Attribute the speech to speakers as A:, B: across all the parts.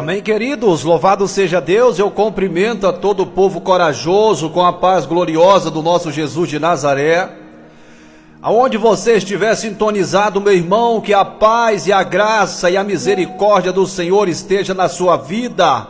A: Amém, queridos, louvado seja Deus. Eu cumprimento a todo o povo corajoso com a paz gloriosa do nosso Jesus de Nazaré. Aonde você estiver sintonizado, meu irmão, que a paz e a graça e a misericórdia do Senhor esteja na sua vida.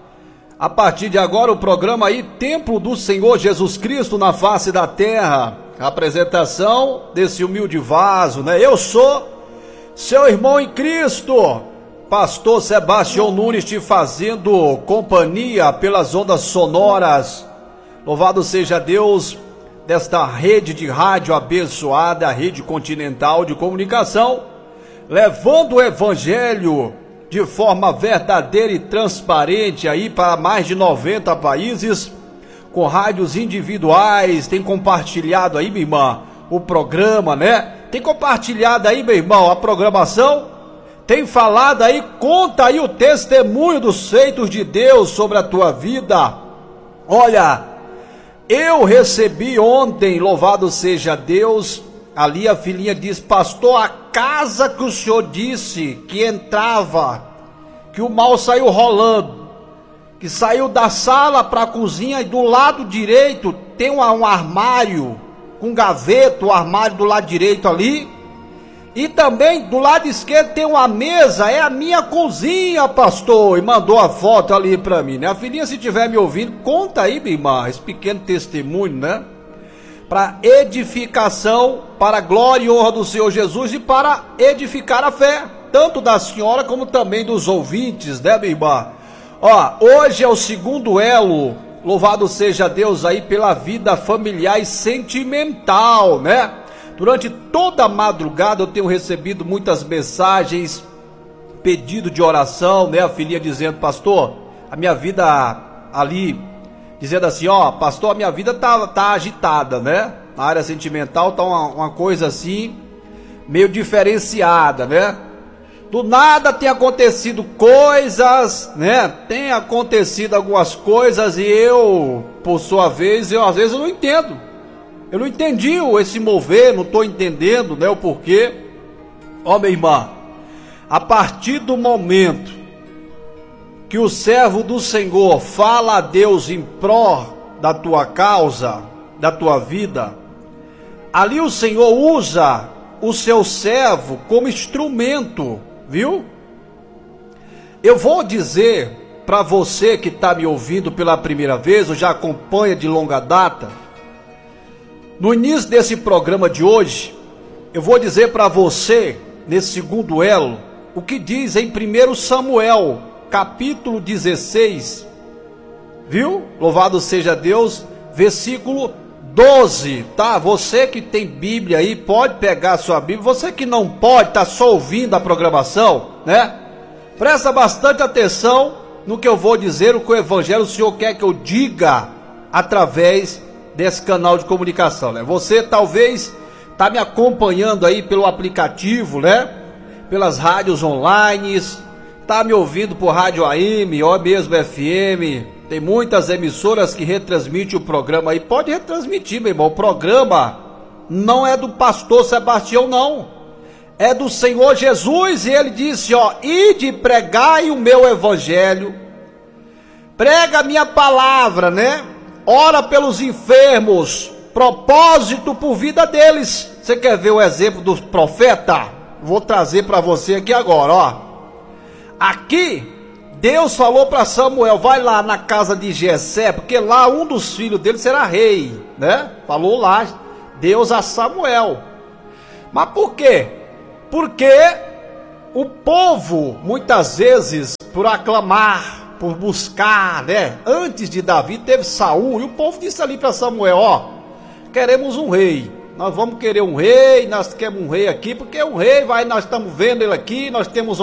A: A partir de agora o programa aí, Templo do Senhor Jesus Cristo na face da terra. A apresentação desse humilde vaso, né? Eu sou seu irmão em Cristo, Pastor Sebastião Nunes, te fazendo companhia pelas ondas sonoras. Louvado seja Deus desta rede de rádio abençoada, a Rede Continental de Comunicação, levando o Evangelho de forma verdadeira e transparente aí para mais de 90 países, com rádios individuais. Tem compartilhado aí, minha irmã, o programa, né? Tem compartilhado aí, meu irmão, a programação. Tem falado aí, conta aí o testemunho dos feitos de Deus sobre a tua vida. Olha, eu recebi ontem, louvado seja Deus, ali a filhinha diz: pastor, a casa que o senhor disse que entrava, que o mal saiu rolando, que saiu da sala para a cozinha, e do lado direito tem um armário, com gaveta, o armário do lado direito ali, e também do lado esquerdo tem uma mesa, é a minha cozinha, pastor, e mandou a foto ali para mim, né? A filhinha, se estiver me ouvindo, conta aí, minha irmã, esse pequeno testemunho, né? Para edificação, para a glória e honra do Senhor Jesus e para edificar a fé, tanto da senhora como também dos ouvintes, né, minha irmã? Ó, hoje é o segundo elo, louvado seja Deus aí pela vida familiar e sentimental, né? Durante toda a madrugada eu tenho recebido muitas mensagens, pedido de oração, né? A filhinha dizendo: pastor, a minha vida ali, dizendo assim, ó, pastor, a minha vida tá agitada, né? Na área sentimental tá uma coisa assim, meio diferenciada, né? Do nada tem acontecido coisas, né? Tem acontecido algumas coisas e eu, por sua vez, às vezes eu não entendo. Eu não entendi esse mover, não estou entendendo, né, o porquê. Ó, minha irmã, a partir do momento que o servo do Senhor fala a Deus em pró da tua causa, da tua vida, ali o Senhor usa o seu servo como instrumento, viu? Eu vou dizer para você que está me ouvindo pela primeira vez, ou já acompanha de longa data, no início desse programa de hoje, eu vou dizer para você, nesse segundo elo, o que diz em 1 Samuel, capítulo 16, viu? Louvado seja Deus, versículo 12, tá? Você que tem Bíblia aí, pode pegar a sua Bíblia. Você que não pode, tá só ouvindo a programação, né? Presta bastante atenção no que eu vou dizer, o que o Evangelho o Senhor quer que eu diga através desse canal de comunicação, né? Você talvez tá me acompanhando aí pelo aplicativo, né? Pelas rádios online, tá me ouvindo por rádio AM, ou mesmo FM. Tem muitas emissoras que retransmitem o programa aí. Pode retransmitir, meu irmão. O programa não é do pastor Sebastião, não. É do Senhor Jesus, e ele disse, ó: ide pregai o meu evangelho. Prega a minha palavra, né? Ora pelos enfermos, propósito por vida deles. Você quer ver o exemplo dos profetas? Vou trazer para você aqui agora, ó. Aqui, Deus falou para Samuel: vai lá na casa de Jessé, porque lá um dos filhos dele será rei, né? Falou lá Deus a Samuel. Mas por quê? Porque o povo, muitas vezes, por aclamar, por buscar, né? Antes de Davi teve Saul, e o povo disse ali para Samuel: ó, queremos um rei, nós vamos querer um rei, nós queremos um rei aqui, porque um rei nós estamos vendo ele aqui, nós temos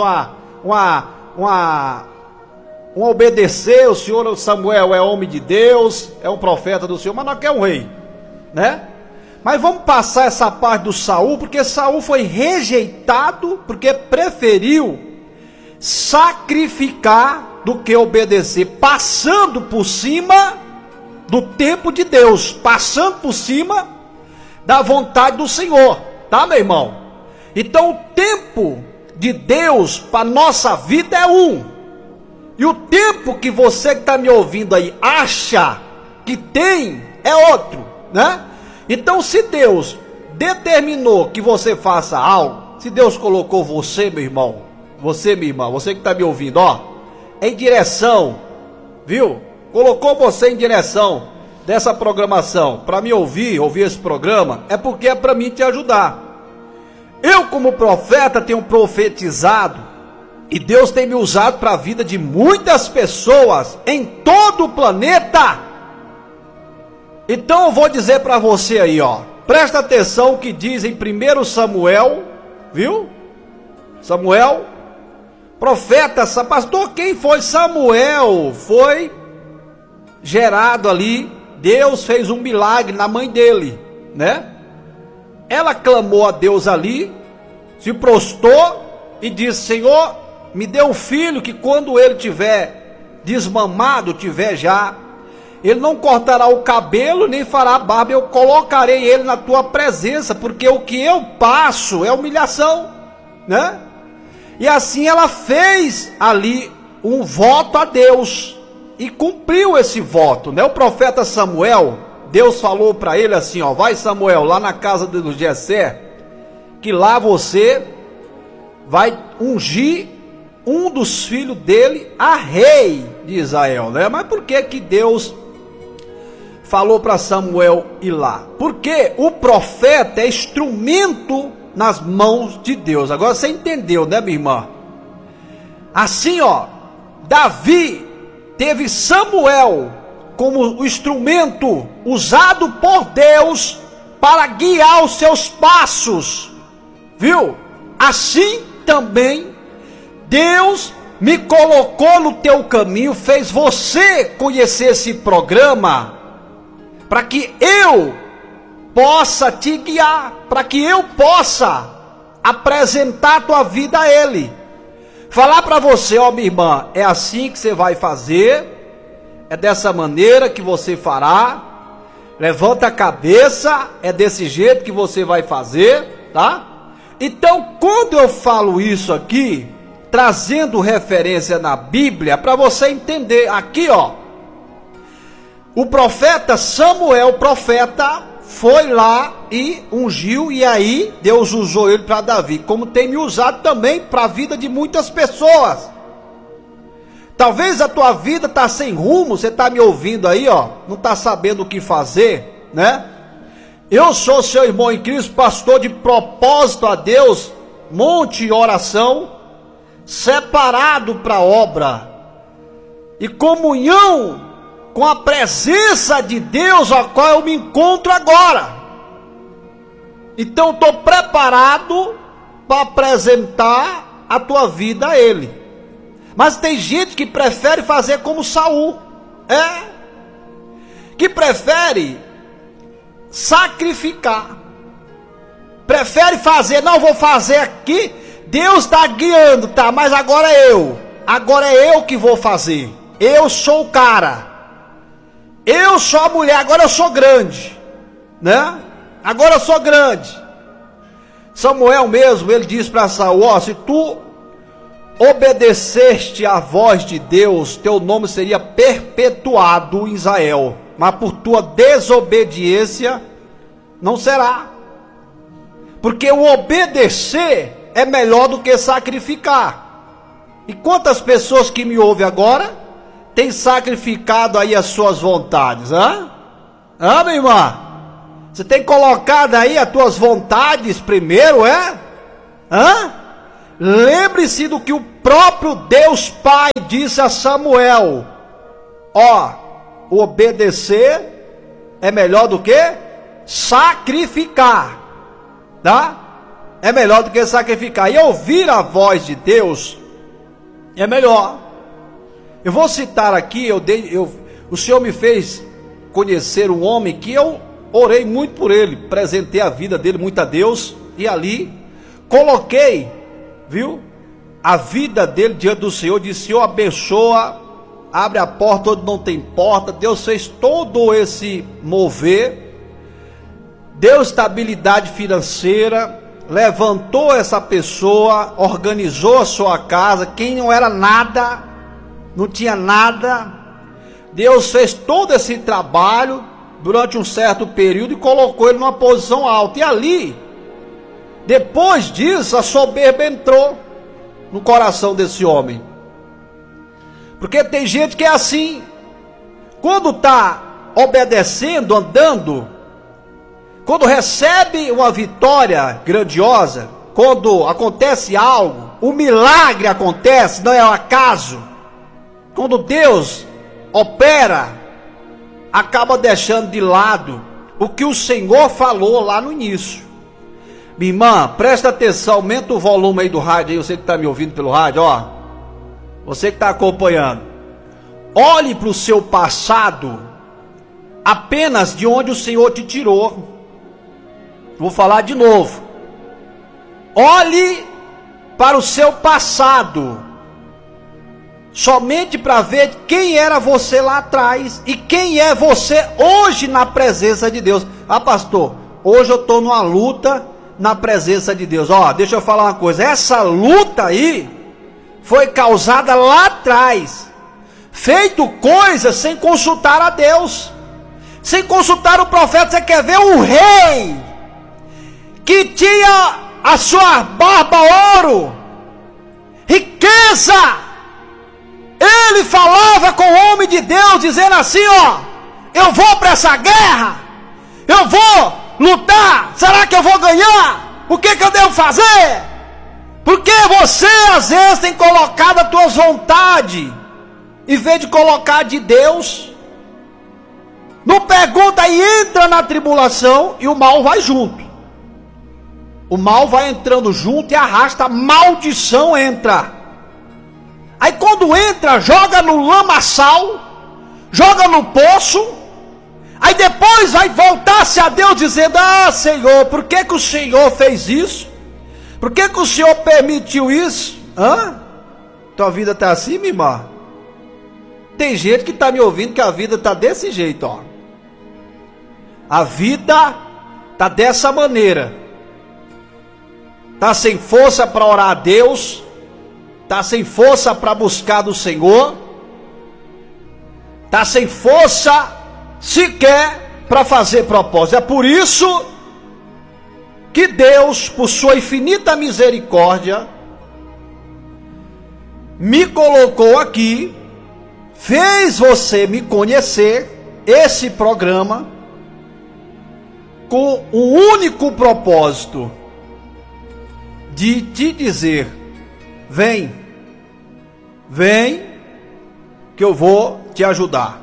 A: uma obedecer, o senhor Samuel é homem de Deus, é um profeta do Senhor, mas nós queremos um rei, né? Mas vamos passar essa parte do Saul, porque Saul foi rejeitado, porque preferiu sacrificar do que obedecer, passando por cima do tempo de Deus, passando por cima da vontade do Senhor, tá, meu irmão? Então o tempo de Deus para nossa vida é um, E o tempo que você que está me ouvindo aí acha que tem é outro, né? Então, se Deus determinou que você faça algo, se Deus colocou você, meu irmão, você, minha irmã, você que está me ouvindo, ó, em direção, viu? Colocou você em direção dessa programação para me ouvir esse programa, é porque é para mim te ajudar. Eu, como profeta, tenho profetizado e Deus tem me usado para a vida de muitas pessoas em todo o planeta. Então eu vou dizer para você aí, ó, presta atenção o que diz em 1 Samuel, viu? Samuel, profeta, pastor, quem foi Samuel? Foi gerado ali, Deus fez um milagre na mãe dele, né? Ela clamou a Deus ali, se prostrou e disse: Senhor, me dê um filho que quando ele tiver desmamado, tiver já, ele não cortará o cabelo nem fará barba, eu colocarei ele na tua presença, porque o que eu passo é humilhação, né? E assim ela fez ali um voto a Deus e cumpriu esse voto, né? O profeta Samuel, Deus falou para ele assim, ó: vai, Samuel, lá na casa do Jessé, que lá você vai ungir um dos filhos dele a rei de Israel, né? Mas por que que Deus falou para Samuel ir lá? Porque o profeta é instrumento nas mãos de Deus. Agora você entendeu, né, minha irmã? Assim, ó, Davi teve Samuel como o instrumento usado por Deus para guiar os seus passos, viu? Assim também Deus me colocou no teu caminho, fez você conhecer esse programa, para que eu possa te guiar, para que eu possa apresentar a tua vida a Ele. Falar para você, ó minha irmã, é assim que você vai fazer, é dessa maneira que você fará, levanta a cabeça, é desse jeito que você vai fazer, tá? Então, quando eu falo isso aqui, trazendo referência na Bíblia, para você entender, aqui ó, o profeta Samuel, foi lá e ungiu, e aí Deus usou ele para Davi, como tem me usado também para a vida de muitas pessoas. Talvez a tua vida está sem rumo, você está me ouvindo aí, ó, não está sabendo o que fazer, né? Eu sou seu irmão em Cristo, pastor de propósito a Deus, monte oração, separado para a obra e comunhão com a presença de Deus, a qual eu me encontro agora. Então estou preparado para apresentar a tua vida a Ele. Mas tem gente que prefere fazer como Saul, que prefere sacrificar, prefere fazer, não vou fazer aqui, Deus está guiando, tá, mas agora é eu que vou fazer, eu sou o cara, eu sou a mulher, agora eu sou grande, né? Agora eu sou grande. Samuel mesmo, ele diz para Saul, ó, se tu obedeceste à voz de Deus, teu nome seria perpetuado em Israel, mas por tua desobediência não será. Porque o obedecer é melhor do que sacrificar. E quantas pessoas que me ouvem agora têm sacrificado aí as suas vontades, minha irmã? Você tem colocado aí as tuas vontades primeiro, Lembre-se do que o próprio Deus Pai disse a Samuel: ó, obedecer é melhor do que sacrificar, tá? É melhor do que sacrificar. E ouvir a voz de Deus é melhor. Eu vou citar aqui, o Senhor me fez conhecer um homem que eu orei muito por ele, apresentei a vida dele muito a Deus, e ali coloquei, viu, a vida dele diante do Senhor, disse: Senhor, abençoa, abre a porta onde não tem porta. Deus fez todo esse mover, deu estabilidade financeira, levantou essa pessoa, organizou a sua casa. Quem não era nada, não tinha nada. Deus fez todo esse trabalho durante um certo período e colocou ele numa posição alta. E ali, depois disso, a soberba entrou no coração desse homem. Porque tem gente que é assim, quando está obedecendo, andando, quando recebe uma vitória grandiosa, quando acontece algo, um milagre acontece, não é um acaso, quando Deus opera, acaba deixando de lado o que o Senhor falou lá no início. Minha irmã, presta atenção, aumenta o volume aí do rádio, aí, você que está me ouvindo pelo rádio, ó, você que está acompanhando, olhe para o seu passado, apenas de onde o Senhor te tirou. Vou falar de novo. Olhe para o seu passado, somente para ver quem era você lá atrás e quem é você hoje na presença de Deus. Ah, pastor, hoje eu estou numa luta na presença de Deus. Ó, deixa eu falar uma coisa, essa luta aí foi causada lá atrás, feito coisas sem consultar a Deus, sem consultar o profeta. Você quer ver um rei que tinha a sua barba ouro, riqueza, ele falava com o homem de Deus, dizendo assim, ó, eu vou para essa guerra, eu vou lutar, será que eu vou ganhar? O que eu devo fazer? Porque você às vezes tem colocado as tuas vontades, em vez de colocar de Deus. Não pergunta e entra na tribulação e o mal vai junto. O mal vai entrando junto e arrasta, a maldição entra. Aí quando entra, joga no lamaçal, joga no poço. Aí depois vai voltar-se a Deus dizendo, ah, Senhor, por que o Senhor fez isso? Por que o Senhor permitiu isso? Hã? Tua vida está assim, minha irmã? Tem gente que está me ouvindo que a vida está desse jeito, ó. A vida está dessa maneira. Está sem força para orar a Deus, está sem força para buscar do Senhor, está sem força sequer para fazer propósito. É por isso que Deus, por sua infinita misericórdia, me colocou aqui, fez você me conhecer, esse programa, com um único propósito, de te dizer, vem, que eu vou te ajudar.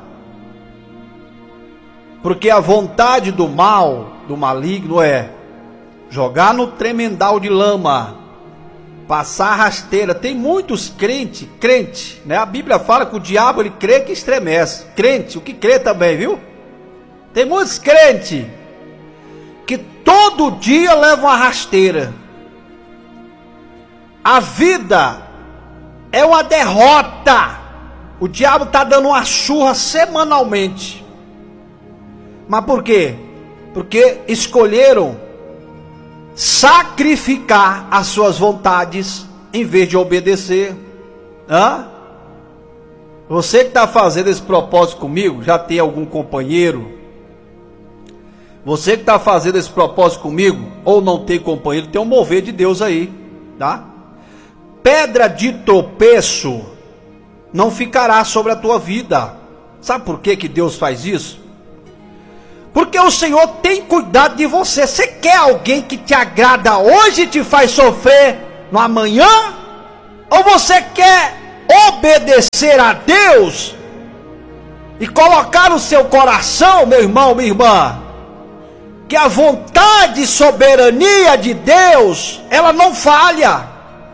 A: Porque a vontade do mal, do maligno é jogar no tremendal de lama, passar rasteira. Tem muitos crente, né? A Bíblia fala que o diabo ele crê que estremece. Crente, o que crê também, viu? Tem muitos crentes que todo dia levam a rasteira. A vida é uma derrota. O diabo está dando uma surra semanalmente. Mas por quê? Porque escolheram sacrificar as suas vontades em vez de obedecer. Hã? Você que está fazendo esse propósito comigo, já tem algum companheiro? Você que está fazendo esse propósito comigo, ou não tem companheiro, tem um mover de Deus aí, tá? Pedra de tropeço não ficará sobre a tua vida. Sabe por que Deus faz isso? Porque o Senhor tem cuidado de você. Você quer alguém que te agrada hoje e te faz sofrer no amanhã? Ou você quer obedecer a Deus e colocar no seu coração, meu irmão, minha irmã, que a vontade e soberania de Deus, ela não falha,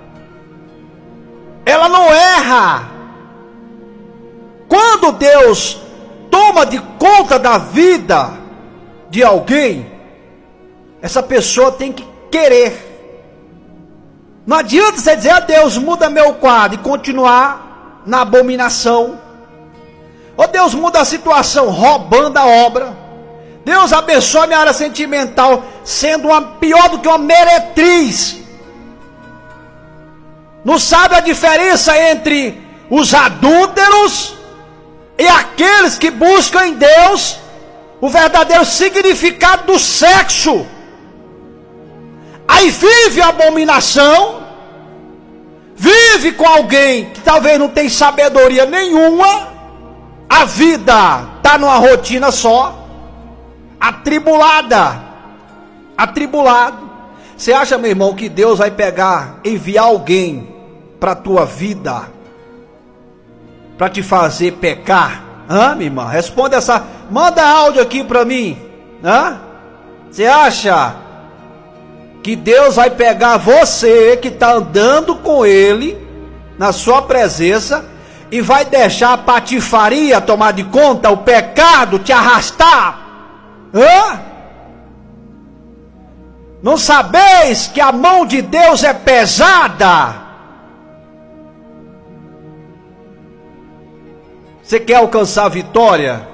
A: ela não erra. Quando Deus toma de conta da vida de alguém, essa pessoa tem que querer. Não adianta você dizer a Deus, muda meu quadro, e continuar na abominação. Ou Deus muda a situação, roubando a obra. Deus abençoa minha área sentimental, sendo pior do que uma meretriz. Não sabe a diferença entre os adúlteros e aqueles que buscam em Deus o verdadeiro significado do sexo. Aí vive a abominação, vive com alguém que talvez não tem sabedoria nenhuma, a vida está numa rotina só, atribulado. Você acha, meu irmão, que Deus vai enviar alguém para a tua vida, para te fazer pecar? Minha irmã, responde essa, manda áudio aqui para mim. Você acha que Deus vai pegar você que está andando com Ele, na sua presença, e vai deixar a patifaria tomar de conta, o pecado te arrastar? Não sabeis que a mão de Deus é pesada? Você quer alcançar a vitória?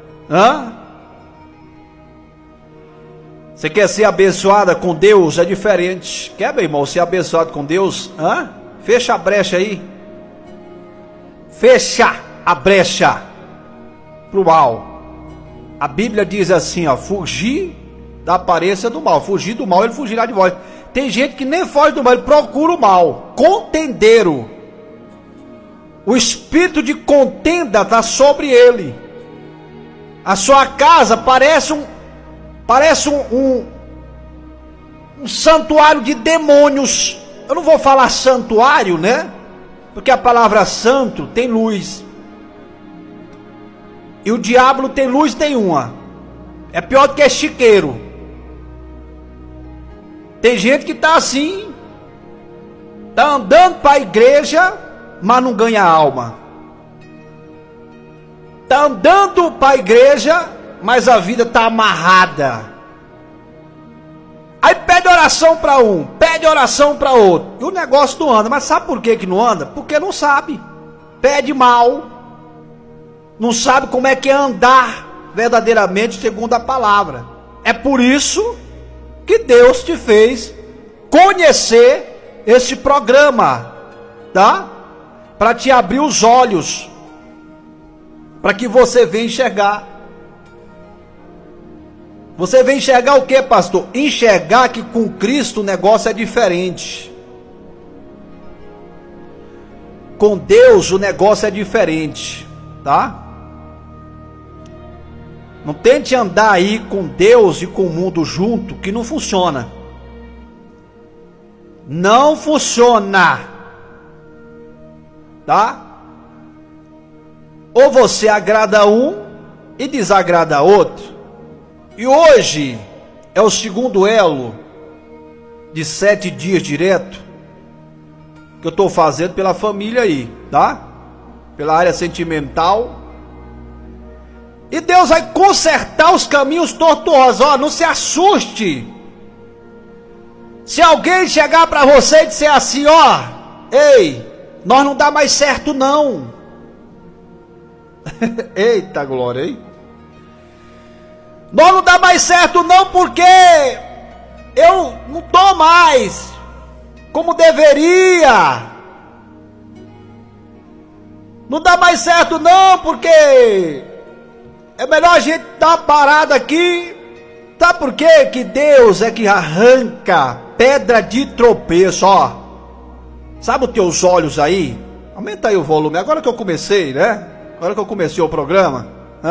A: Você quer ser abençoada com Deus? É diferente. Quer, meu irmão, ser abençoado com Deus? Fecha a brecha aí. Fecha a brecha pro mal. A Bíblia diz assim, fugir da aparência do mal. Fugir do mal, ele fugirá de vós. Tem gente que nem foge do mal, ele procura o mal. Contendeiro. O espírito de contenda está sobre ele. A sua casa parece um santuário de demônios. Eu não vou falar santuário, né? Porque a palavra santo tem luz. E o diabo tem luz nenhuma. É pior do que chiqueiro. Tem gente que está assim, está andando para a igreja, mas não ganha alma. Está andando para a igreja, mas a vida está amarrada. Aí pede oração para um, pede oração para outro, e o negócio não anda. Mas sabe por que não anda? Porque não sabe. Pede mal. Não sabe como é que é andar verdadeiramente segundo a palavra. É por isso que Deus te fez conhecer este programa, tá? Para te abrir os olhos, para que você venha enxergar. Você vem enxergar o que, pastor? Enxergar que com Cristo o negócio é diferente. Com Deus o negócio é diferente, tá? Não tente andar aí com Deus e com o mundo junto, que não funciona. Não funciona. Tá? Ou você agrada um e desagrada outro. E hoje é o segundo elo de 7 dias direto que eu estou fazendo pela família aí, tá? Pela área sentimental. E Deus vai consertar os caminhos tortuosos. Não se assuste. Se alguém chegar para você e disser assim, ei, nós não dá mais certo não. Eita glória, hein? Nós não dá mais certo não, porque eu não tô mais como deveria. Não dá mais certo não, porque é melhor a gente dar uma parada aqui. Sabe por quê? Que Deus é que arranca pedra de tropeço, Sabe os teus olhos aí? Aumenta aí o volume, agora que eu comecei, né? Agora que eu comecei o programa.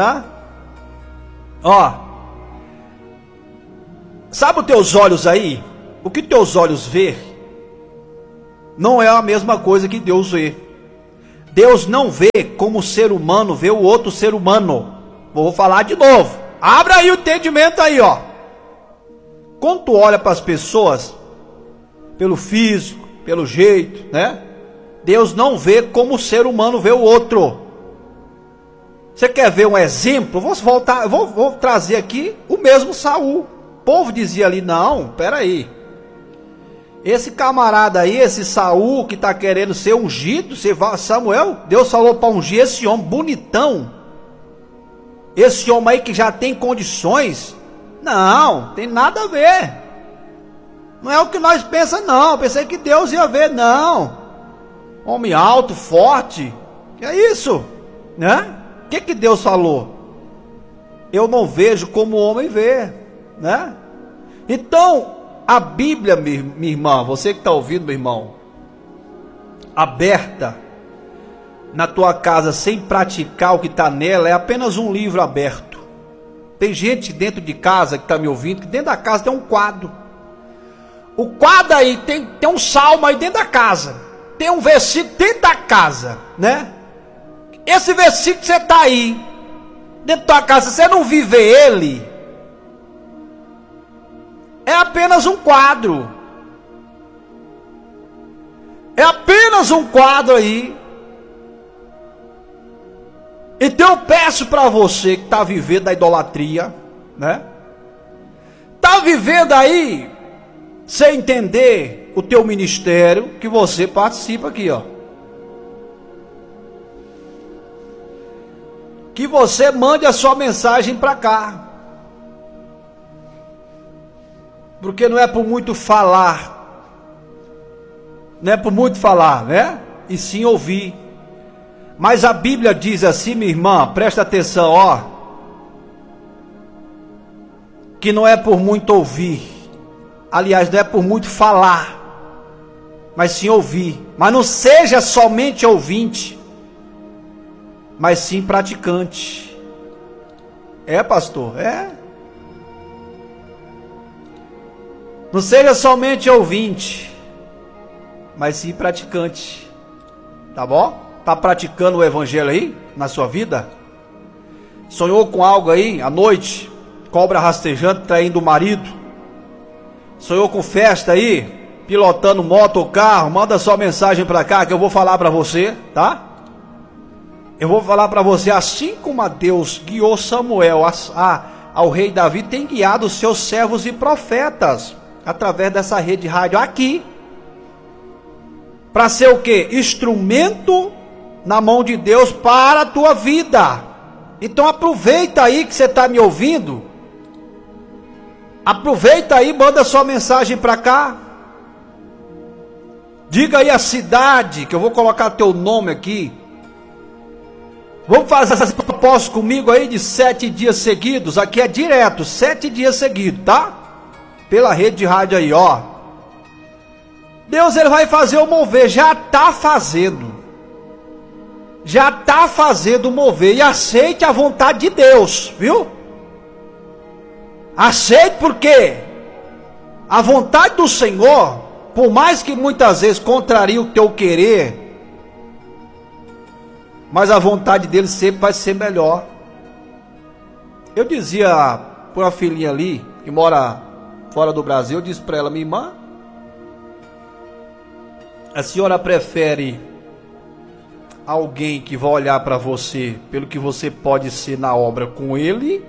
A: Sabe os teus olhos aí? O que teus olhos vê não é a mesma coisa que Deus vê. Deus não vê como o ser humano vê o outro ser humano. Vou falar de novo. Abra aí o entendimento aí, Quando tu olha para as pessoas, pelo físico, pelo jeito, né? Deus não vê como o ser humano vê o outro. Você quer ver um exemplo? Vou trazer aqui o mesmo Saul. O povo dizia ali, não, peraí. Esse camarada aí, esse Saul que está querendo ser ungido, Samuel, Deus falou para ungir esse homem bonitão. Esse homem aí que já tem condições. Não, tem nada a ver. Não é o que nós pensamos não. Eu pensei que Deus ia ver, não. Homem alto, forte, É isso, né? O que Deus falou? Eu não vejo como o homem vê, né? Então, a Bíblia, minha irmã, você que está ouvindo, meu irmão, aberta na tua casa sem praticar o que está nela, é apenas um livro aberto. Tem gente dentro de casa que está me ouvindo, que dentro da casa tem um quadro. O quadro aí tem um salmo aí dentro da casa, tem um versículo dentro da casa, né? Esse versículo que você está aí dentro da tua casa, você não vive ele, é apenas um quadro. É apenas um quadro aí. Então eu peço para você que está vivendo da idolatria, né? Está vivendo aí sem entender o teu ministério, que você participa aqui, ó. Que você mande a sua mensagem para cá. Porque não é por muito falar. Não é por muito falar, né? E sim ouvir. Mas a Bíblia diz assim, minha irmã, presta atenção, ó. Que não é por muito ouvir. Aliás, não é por muito falar. Mas sim ouvir. Mas não seja somente ouvinte, mas sim praticante. É, pastor? É. Não seja somente ouvinte, mas sim praticante. Tá bom? Tá praticando o evangelho aí na sua vida? Sonhou com algo aí à noite? Cobra rastejando, traindo o marido? Sonhou com festa aí? Pilotando moto ou carro? Manda sua mensagem para cá que eu vou falar para você, tá? Eu vou falar para você, assim como a Deus guiou Samuel ao rei Davi, tem guiado os seus servos e profetas através dessa rede de rádio aqui, para ser o quê? Instrumento na mão de Deus para a tua vida. Então aproveita aí que você está me ouvindo, aproveita aí, manda sua mensagem para cá, diga aí a cidade, que eu vou colocar teu nome aqui. Vamos fazer essa proposta comigo aí de 7 dias seguidos. Aqui é direto, 7 dias seguidos, tá? Pela rede de rádio aí, ó. Deus, ele vai fazer o mover. Já está fazendo. Já está fazendo o mover. E aceite a vontade de Deus, viu? Aceite, porque a vontade do Senhor, por mais que muitas vezes contrarie o teu querer, mas a vontade dele sempre vai ser melhor. Eu dizia para uma filhinha ali, que mora fora do Brasil, eu disse para ela, minha irmã, a senhora prefere alguém que vai olhar para você pelo que você pode ser na obra com ele?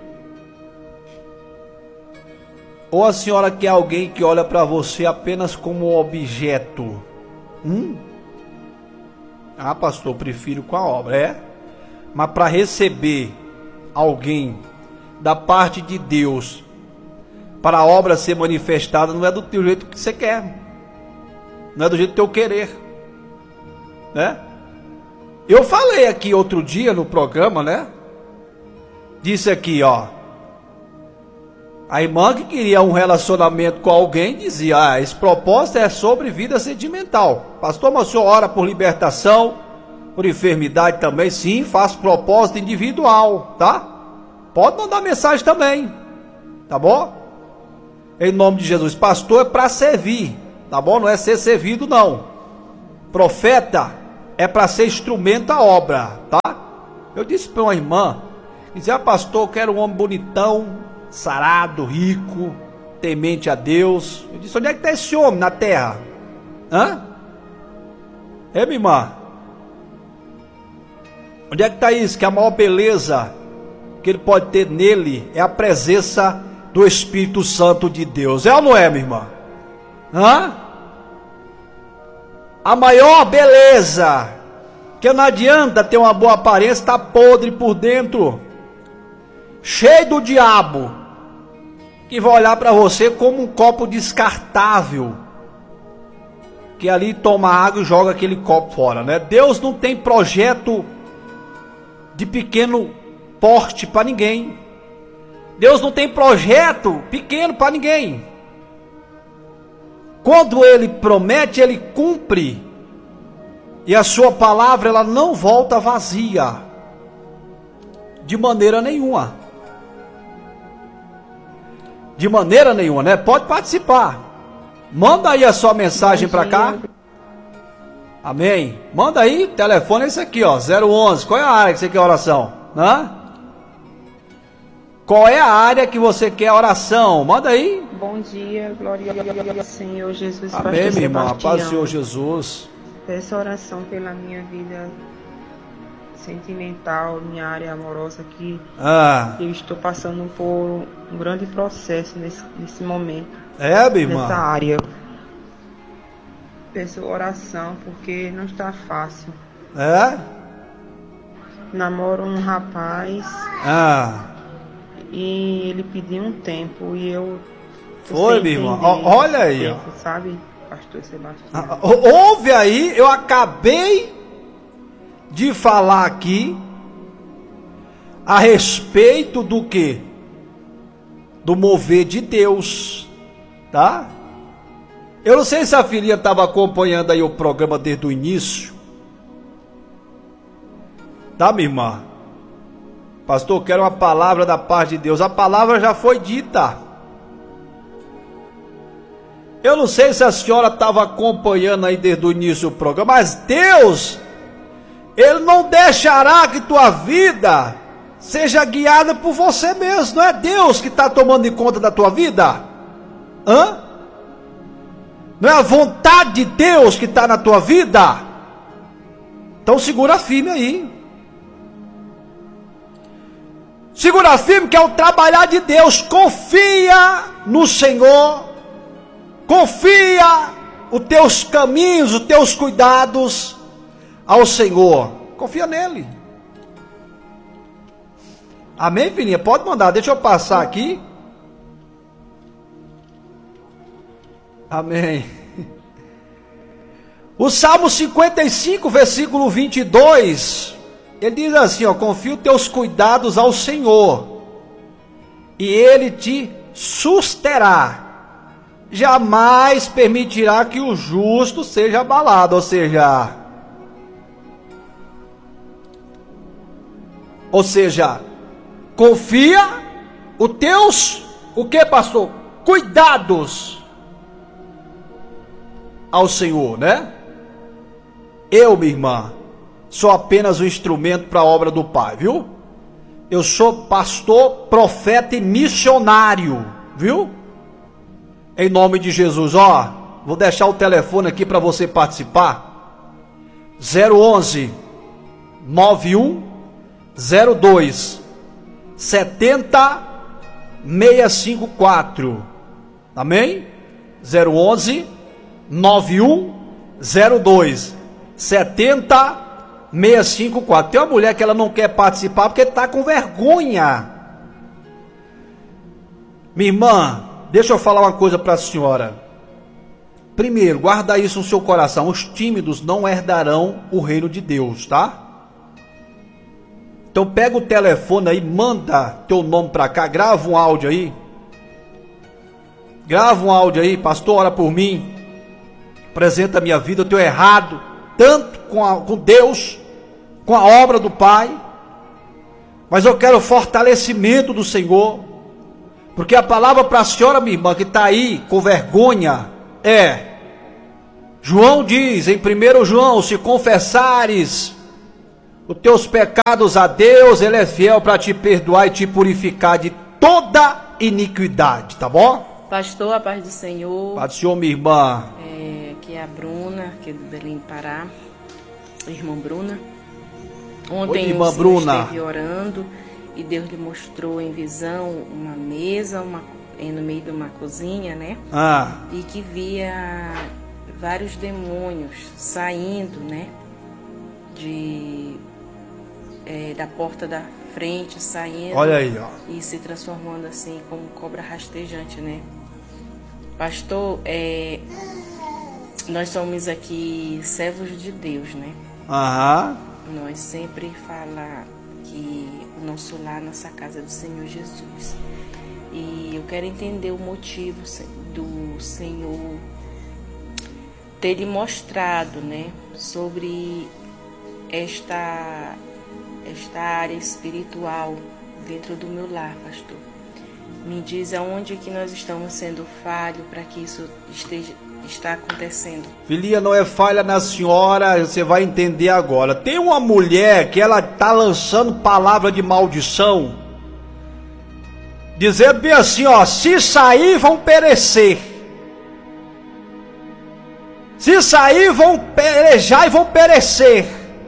A: Ou a senhora quer alguém que olha para você apenas como um objeto? Ah, pastor, eu prefiro com a obra, é? Mas para receber alguém da parte de Deus, para a obra ser manifestada, não é do teu jeito que você quer, não é do jeito do teu querer, né? Eu falei aqui outro dia no programa, né? Disse aqui, ó, a irmã que queria um relacionamento com alguém dizia, esse propósito é sobre vida sentimental. Pastor, mas o senhor ora por libertação, por enfermidade também? Sim, faço propósito individual, tá? Pode mandar mensagem também, tá bom? Em nome de Jesus. Pastor é para servir, tá bom? Não é ser servido não. Profeta é para ser instrumento da obra, tá? Eu disse para uma irmã, dizia, pastor, eu quero um homem bonitão, sarado, rico, temente a Deus. Eu disse, onde é que está esse homem na terra? Minha irmã, onde é que está isso? Que a maior beleza que ele pode ter nele é a presença do Espírito Santo de Deus. É ou não é, minha irmã? A maior beleza, que não adianta ter uma boa aparência, está podre por dentro, cheio do diabo, que vai olhar para você como um copo descartável, que ali toma água e joga aquele copo fora, né? Deus não tem projeto de pequeno porte para ninguém. Deus não tem projeto pequeno para ninguém. Quando Ele promete, Ele cumpre. E a sua palavra, ela não volta vazia. De maneira nenhuma. De maneira nenhuma, né? Pode participar. Manda aí a sua mensagem para cá. Amém. Manda aí, telefone é esse aqui, ó, 011. Qual é a área que você quer oração? Hã? Qual é a área que você quer oração? Manda aí.
B: Bom dia, glória ao Senhor Jesus.
A: Amém, minha irmã. Paz do Senhor Jesus.
B: Peço oração pela minha vida sentimental, minha área amorosa, que eu estou passando por um grande processo nesse momento.
A: É, minha irmã?
B: Nessa área. Peço oração porque não está fácil.
A: É?
B: Namoro um rapaz. E ele pediu um tempo e eu...
A: Foi, minha irmã? Olha aí.
B: Tempo, sabe, pastor Sebastião?
A: Ouve aí, eu acabei de falar aqui a respeito do quê? Do mover de Deus, tá? Eu não sei se a filhinha estava acompanhando aí o programa desde o início. Tá, minha irmã? Pastor, eu quero uma palavra da parte de Deus. A palavra já foi dita. Eu não sei se a senhora estava acompanhando aí desde o início do programa, mas Deus, Ele não deixará que tua vida seja guiada por você mesmo. Não é Deus que está tomando em conta da tua vida? Não é a vontade de Deus que está na tua vida? Então segura firme aí. Segura firme, que é o trabalhar de Deus. Confia no Senhor. Confia os teus caminhos, os teus cuidados ao Senhor. Confia nele. Amém, filhinha? Pode mandar, deixa eu passar aqui. Amém. O Salmo 55, versículo 22, ele diz assim, ó: confia os teus cuidados ao Senhor, e Ele te susterá. Jamais permitirá que o justo seja abalado. Ou seja, confia os teus, o que, pastor? Cuidados ao Senhor, né? Eu, minha irmã, sou apenas um instrumento para a obra do Pai, viu? Eu sou pastor, profeta e missionário, viu? Em nome de Jesus, ó, vou deixar o telefone aqui para você participar. 011 91 02 70 654. Amém? 011 91 02 70 654. Tem uma mulher que ela não quer participar porque está com vergonha. Minha irmã, deixa eu falar uma coisa para a senhora. Primeiro, guarda isso no seu coração. Os tímidos não herdarão o reino de Deus, tá? Então pega o telefone aí, manda teu nome para cá, grava um áudio aí. Grava um áudio aí, pastor, ora por mim. Apresenta a minha vida, eu estou errado, tanto com Deus, com a obra do Pai. Mas eu quero fortalecimento do Senhor. Porque a palavra para a senhora, minha irmã, que está aí com vergonha, João diz em 1 João, se confessares os teus pecados a Deus, Ele é fiel para te perdoar e te purificar de toda iniquidade, tá bom?
C: Pastor, a paz do Senhor.
A: Paz do Senhor, minha irmã.
C: Aqui é a Bruna, aqui do Belém, Pará. Irmã Bruna. Ontem
A: irmã
C: o senhor
A: Bruna
C: esteve orando e Deus lhe mostrou em visão uma mesa no meio de uma cozinha, né? E que via vários demônios saindo, né? Da porta da frente, saindo.
A: Olha aí, ó.
C: E se transformando assim como cobra rastejante, né? Pastor, nós somos aqui servos de Deus, né?
A: Aham.
C: Nós sempre que o nosso lar, nossa casa do Senhor Jesus. E eu quero entender o motivo do Senhor ter lhe mostrado, né, sobre esta área espiritual dentro do meu lar, pastor. Me diz aonde que nós estamos sendo falhos para que isso está acontecendo.
A: Filhinha, não é falha na senhora, você vai entender agora. Tem uma mulher que ela está lançando palavra de maldição, dizendo bem assim, ó, se sair vão perecer. Se sair vão pelejar e vão perecer.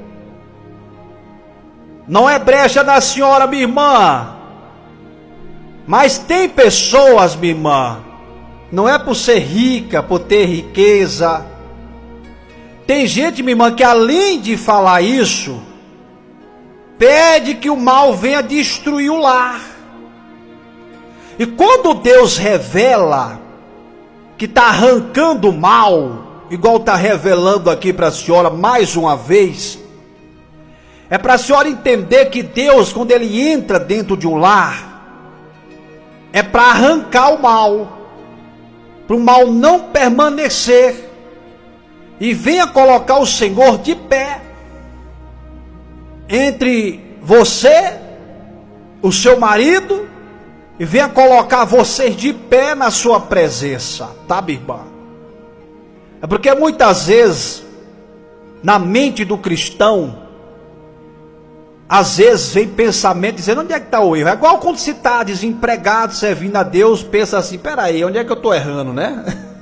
A: Não é brecha na senhora, minha irmã. Mas tem pessoas, minha irmã, não é por ser rica, por ter riqueza. Tem gente, minha irmã, que além de falar isso, pede que o mal venha destruir o lar. E quando Deus revela que está arrancando o mal, igual está revelando aqui para a senhora mais uma vez, é para a senhora entender que Deus, quando Ele entra dentro de um lar, é para arrancar o mal, para o mal não permanecer, e venha colocar o Senhor de pé, entre você, o seu marido, e venha colocar vocês de pé na sua presença, tá, minha irmã? É porque muitas vezes, na mente do cristão, às vezes vem pensamento dizendo, onde é que está o erro? É igual quando se está desempregado, servindo a Deus, pensa assim, peraí, onde é que eu estou errando, né?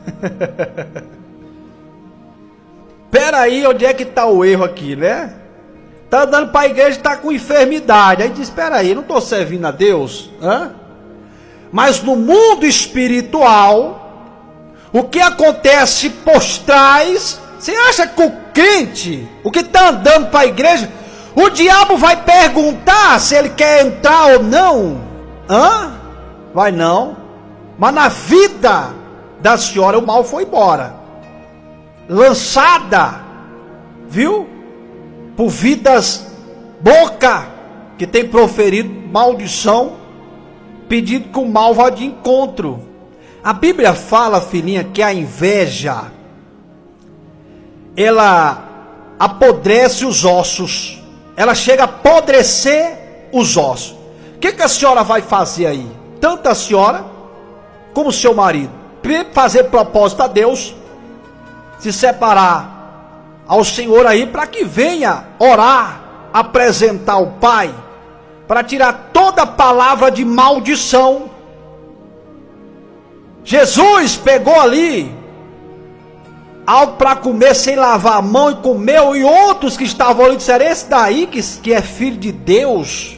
A: Peraí, onde é que está o erro aqui, né? Está andando para a igreja e está com enfermidade, aí diz, peraí, não estou servindo a Deus? Hã? Mas no mundo espiritual, o que acontece por trás, você acha que o crente, o que está andando para a igreja, o diabo vai perguntar se ele quer entrar ou não? Hã? Vai não. Mas na vida da senhora o mal foi embora. Lançada, viu? Por vidas boca que tem proferido maldição, pedindo que o mal vá de encontro. A Bíblia fala, filhinha, que a inveja, ela apodrece os ossos. Ela chega a apodrecer os ossos. O que a senhora vai fazer aí? Tanto a senhora como o seu marido. Fazer propósito a Deus, se separar ao Senhor aí, para que venha orar, apresentar ao Pai, para tirar toda palavra de maldição. Jesus pegou ali algo para comer sem lavar a mão e comeu, e outros que estavam ali disseram, esse daí que é filho de Deus,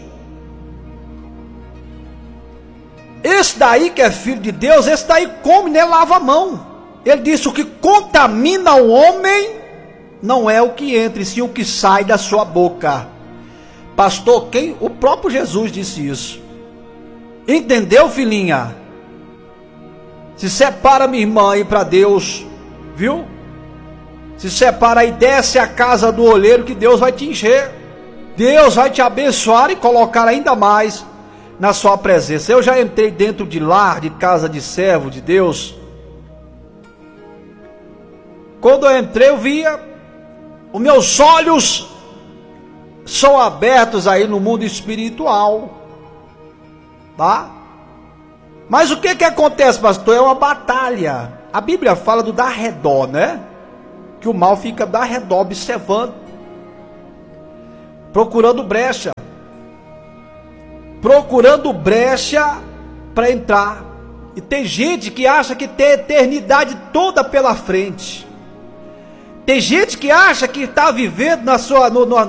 A: esse daí que é filho de Deus, esse daí come nem lava a mão. Ele disse, o que contamina o homem não é o que entra, e sim o que sai da sua boca. Pastor, o próprio Jesus disse isso. Entendeu, filhinha? Se separa, minha irmã, aí para Deus, viu? Se separa e desce a casa do olheiro, que Deus vai te encher. Deus vai te abençoar e colocar ainda mais na sua presença. Eu já entrei dentro de lar, de casa de servo de Deus. Quando eu entrei, eu via, os meus olhos são abertos aí no mundo espiritual, tá? Mas o que acontece, pastor? É uma batalha. A Bíblia fala do dar redor, né? Que o mal fica dar redor, observando, procurando brecha para entrar. E tem gente que acha que tem a eternidade toda pela frente. Tem gente que acha que está vivendo